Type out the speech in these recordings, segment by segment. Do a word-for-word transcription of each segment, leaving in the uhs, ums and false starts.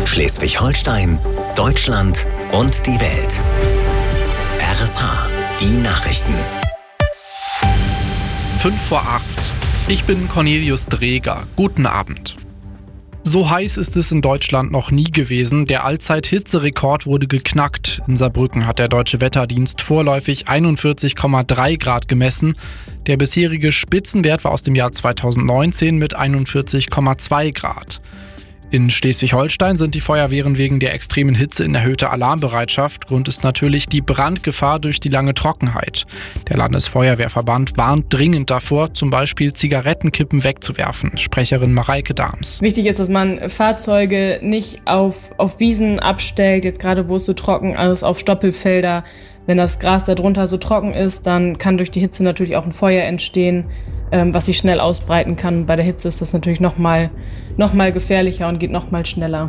Schleswig-Holstein, Deutschland und die Welt. R S H, die Nachrichten. Fünf vor acht. Ich bin Cornelius Dreger. Guten Abend. So heiß ist es in Deutschland noch nie gewesen. Der Allzeit-Hitzerekord wurde geknackt. In Saarbrücken hat der Deutsche Wetterdienst vorläufig einundvierzig Komma drei Grad gemessen. Der bisherige Spitzenwert war aus dem Jahr zweitausendneunzehn mit einundvierzig Komma zwei Grad. In Schleswig-Holstein sind die Feuerwehren wegen der extremen Hitze in erhöhter Alarmbereitschaft. Grund ist natürlich die Brandgefahr durch die lange Trockenheit. Der Landesfeuerwehrverband warnt dringend davor, zum Beispiel Zigarettenkippen wegzuwerfen. Sprecherin Mareike Dahms. Wichtig ist, dass man Fahrzeuge nicht auf, auf Wiesen abstellt, jetzt gerade wo es so trocken ist, auf Stoppelfelder. Wenn das Gras darunter so trocken ist, dann kann durch die Hitze natürlich auch ein Feuer entstehen, ähm, was sich schnell ausbreiten kann. Bei der Hitze ist das natürlich noch mal, noch mal gefährlicher und geht noch mal schneller.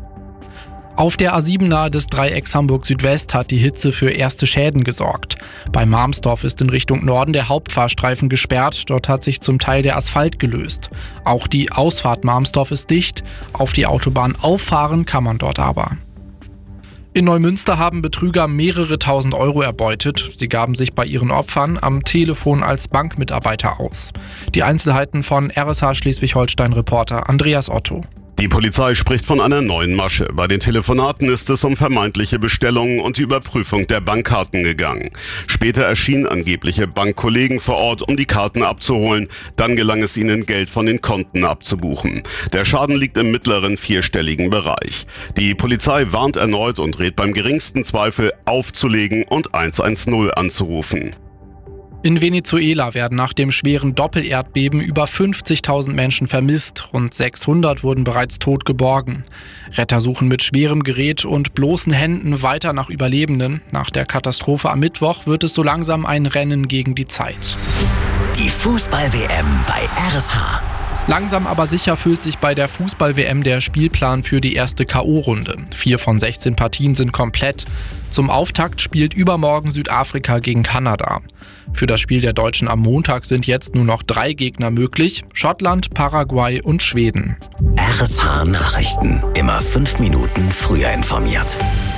Auf der A sieben nahe des Dreiecks Hamburg Südwest hat die Hitze für erste Schäden gesorgt. Bei Marmsdorf ist in Richtung Norden der Hauptfahrstreifen gesperrt. Dort hat sich zum Teil der Asphalt gelöst. Auch die Ausfahrt Marmsdorf ist dicht. Auf die Autobahn auffahren kann man dort aber. In Neumünster haben Betrüger mehrere tausend Euro erbeutet. Sie gaben sich bei ihren Opfern am Telefon als Bankmitarbeiter aus. Die Einzelheiten von R S H Schleswig-Holstein-Reporter Andreas Otto. Die Polizei spricht von einer neuen Masche. Bei den Telefonaten ist es um vermeintliche Bestellungen und die Überprüfung der Bankkarten gegangen. Später erschienen angebliche Bankkollegen vor Ort, um die Karten abzuholen. Dann gelang es ihnen, Geld von den Konten abzubuchen. Der Schaden liegt im mittleren vierstelligen Bereich. Die Polizei warnt erneut und rät beim geringsten Zweifel aufzulegen und eins eins null anzurufen. In Venezuela werden nach dem schweren Doppelerdbeben über fünfzigtausend Menschen vermisst. Rund sechshundert wurden bereits tot geborgen. Retter suchen mit schwerem Gerät und bloßen Händen weiter nach Überlebenden. Nach der Katastrophe am Mittwoch wird es so langsam ein Rennen gegen die Zeit. Die Fußball-W M bei R S H. Langsam aber sicher füllt sich bei der Fußball-W M der Spielplan für die erste K O-Runde. Vier von sechzehn Partien sind komplett. Zum Auftakt spielt übermorgen Südafrika gegen Kanada. Für das Spiel der Deutschen am Montag sind jetzt nur noch drei Gegner möglich: Schottland, Paraguay und Schweden. R S H Nachrichten. Immer fünf Minuten früher informiert.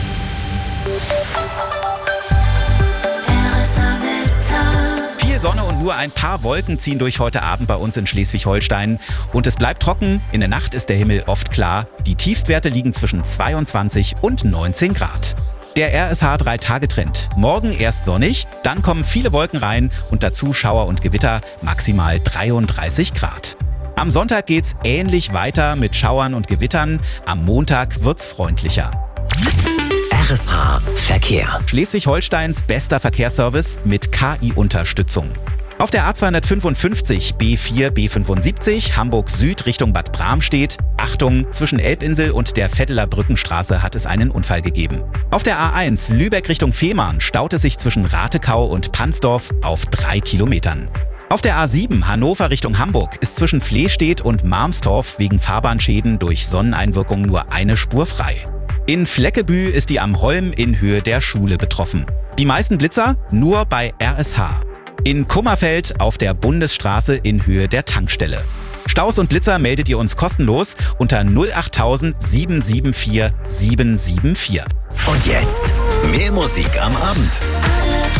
Viel Sonne und nur ein paar Wolken ziehen durch heute Abend bei uns in Schleswig-Holstein. Und es bleibt trocken. In der Nacht ist der Himmel oft klar. Die Tiefstwerte liegen zwischen zweiundzwanzig und neunzehn Grad. Der R S H drei Tage Trend. Morgen erst sonnig, dann kommen viele Wolken rein und dazu Schauer und Gewitter, maximal dreiunddreißig Grad. Am Sonntag geht's ähnlich weiter mit Schauern und Gewittern. Am Montag wird's freundlicher. R S H Verkehr. Schleswig-Holsteins bester Verkehrsservice mit K I-Unterstützung. Auf der A zweihundertfünfundfünfzig B vier B fünfundsiebzig Hamburg Süd Richtung Bad Bramstedt. Achtung, zwischen Elbinsel und der Vetteler Brückenstraße hat es einen Unfall gegeben. Auf der A eins Lübeck Richtung Fehmarn staut es sich zwischen Ratekau und Pansdorf auf drei Kilometern. Auf der A sieben Hannover Richtung Hamburg ist zwischen Flehstedt und Marmstorf wegen Fahrbahnschäden durch Sonneneinwirkung nur eine Spur frei. In Fleckebü ist die am Holm in Höhe der Schule betroffen. Die meisten Blitzer nur bei R S H. In Kummerfeld auf der Bundesstraße in Höhe der Tankstelle. Staus und Blitzer meldet ihr uns kostenlos unter null acht tausend sieben sieben vier sieben sieben vier. Und jetzt mehr Musik am Abend.